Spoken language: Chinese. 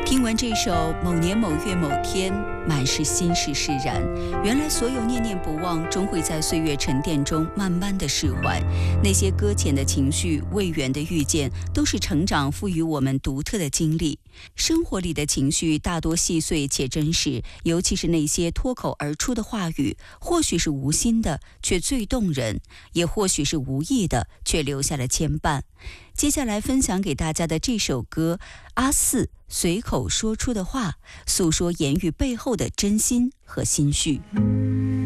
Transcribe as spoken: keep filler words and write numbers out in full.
听完这首《某年某月某天》，满是心事释然。原来所有念念不忘，终会在岁月沉淀中慢慢的释怀。那些搁浅的情绪、未圆的遇见，都是成长赋予我们独特的经历。生活里的情绪大多细碎且真实，尤其是那些脱口而出的话语，或许是无心的，却最动人；也或许是无意的，却留下了牵绊。接下来分享给大家的这首歌，阿四随口说出的话，诉说言语背后的真心和心绪。